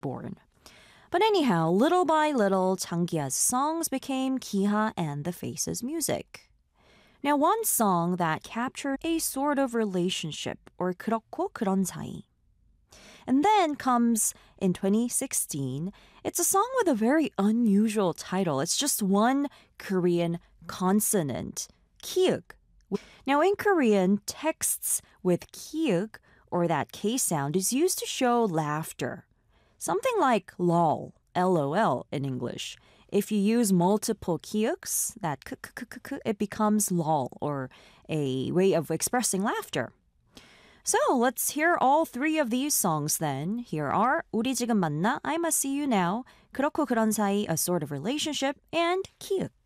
born. But anyhow, little by little, 장기하's songs became Kiha and the Faces' music. Now, one song that captured a sort of relationship, or 그렇고 그런 사이. And then comes in 2016, it's a song with a very unusual title. It's just one Korean consonant, kiuk. Now, in Korean, texts with kiuk, or that K sound, is used to show laughter. Something like lol, LOL in English. If you use multiple kiuks, that it becomes lol, or a way of expressing laughter. So let's hear all three of these songs then. Here are 우리 지금 만나, I Must See You Now, 그렇고 그런 사이, A Sort of Relationship, and 키읔.